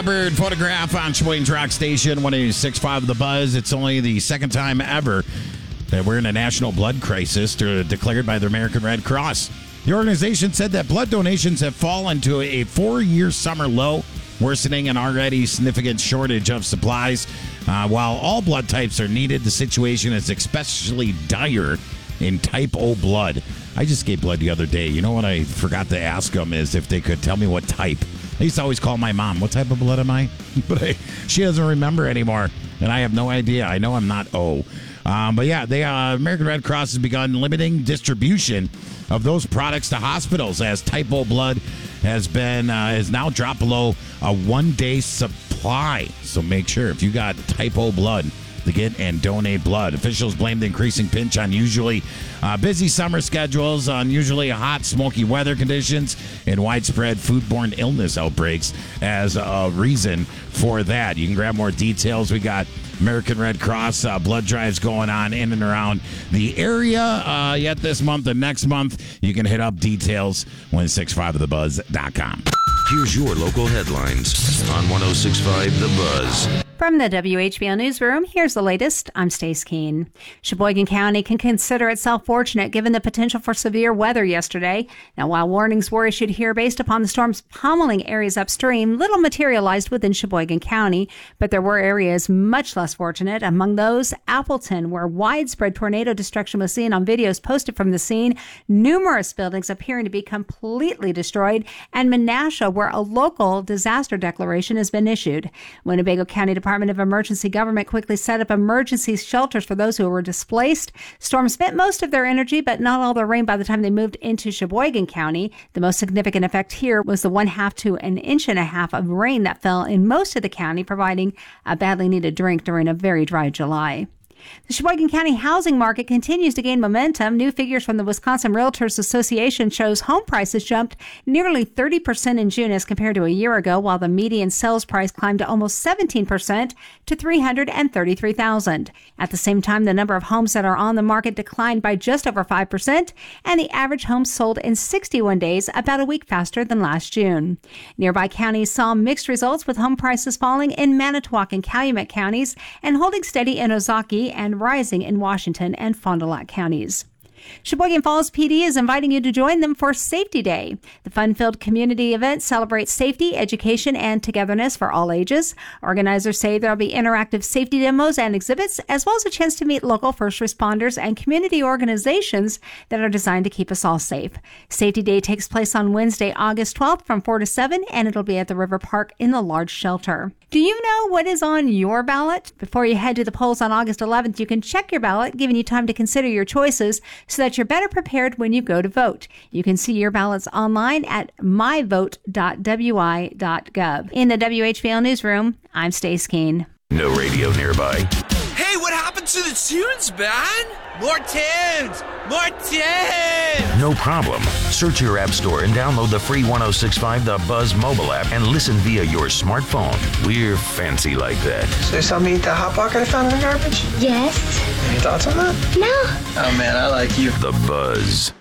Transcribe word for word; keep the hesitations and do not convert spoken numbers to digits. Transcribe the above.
Bird photograph on Sheboygan's Rock Station, one eighty-six point five The Buzz. It's only the second time ever that we're in a national blood crisis to, declared by the American Red Cross. The organization said that blood donations have fallen to a four-year summer low, worsening an already significant shortage of supplies. Uh, while all blood types are needed, the situation is especially dire in type O blood. I just gave blood the other day. You know what I forgot to ask them is if they could tell me what type. I used to always call my mom, what type of blood am I? But I, she doesn't remember anymore, and I have no idea. I know I'm not O. Um, but yeah, the uh, American Red Cross has begun limiting distribution of those products to hospitals as type O blood has been uh, has now dropped below a one-day supply. So make sure if you got type O blood to get and donate blood. Officials blame the increasing pinch on usually uh, busy summer schedules, on usually hot, smoky weather conditions, and widespread foodborne illness outbreaks as a reason for that. You can grab more details. We got American Red Cross uh, blood drives going on in and around the area uh, yet this month and next month. You can hit up details one six five the buzz dot com. Here's your local headlines on one oh six point five The Buzz. From the W H B O Newsroom, here's the latest. I'm Stace Keene. Sheboygan County can consider itself fortunate given the potential for severe weather yesterday. Now, while warnings were issued here based upon the storm's pummeling areas upstream, little materialized within Sheboygan County, but there were areas much less fortunate. Among those, Appleton, where widespread tornado destruction was seen on videos posted from the scene, numerous buildings appearing to be completely destroyed, and Menasha, where a local disaster declaration has been issued. Winnebago County Department Department of Emergency Government quickly set up emergency shelters for those who were displaced. Storm spent most of their energy, but not all their rain by the time they moved into Sheboygan County. The most significant effect here was the one half to an inch and a half of rain that fell in most of the county, providing a badly needed drink during a very dry July. The Sheboygan County housing market continues to gain momentum. New figures from the Wisconsin Realtors Association shows home prices jumped nearly thirty percent in June as compared to a year ago, while the median sales price climbed to almost seventeen percent to three hundred thirty-three thousand dollars. At the same time, the number of homes that are on the market declined by just over five percent, and the average home sold in sixty-one days, about a week faster than last June. Nearby counties saw mixed results, with home prices falling in Manitowoc and Calumet counties and holding steady in Ozaukee and rising in Washington and Fond du Lac counties. Sheboygan Falls P D is inviting you to join them for Safety Day. The fun-filled community event celebrates safety, education, and togetherness for all ages. Organizers say there will be interactive safety demos and exhibits, as well as a chance to meet local first responders and community organizations that are designed to keep us all safe. Safety Day takes place on Wednesday, August twelfth from four to seven, and it'll be at the River Park in the large shelter. Do you know what is on your ballot? Before you head to the polls on August eleventh, you can check your ballot, giving you time to consider your choices so that you're better prepared when you go to vote. You can see your ballots online at my vote dot w i dot gov. In the W H B O Newsroom, I'm Stace Keene. No radio nearby. Hey, what happened to the tunes, man? More tunes! More tunes! No problem. Search your app store and download the free one oh six point five The Buzz mobile app and listen via your smartphone. We're fancy like that. So you saw me eat that Hot Pocket I found in the garbage? Yes. Any thoughts on that? No. Oh man, I like you. The Buzz.